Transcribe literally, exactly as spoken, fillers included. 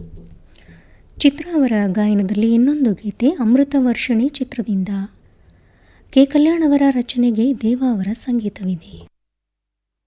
ಚಿತ್ರ ಅವರ ಗಾಯನದಲ್ಲಿ ಇನ್ನೊಂದು ಗೀತೆ ಅಮೃತ ವರ್ಷಿಣಿ ಚಿತ್ರದಿಂದ. ಕೆ ಕಲ್ಯಾಣ್ ಅವರ ರಚನೆಗೆ ದೇವ ಅವರ ಸಂಗೀತವಿದೆ.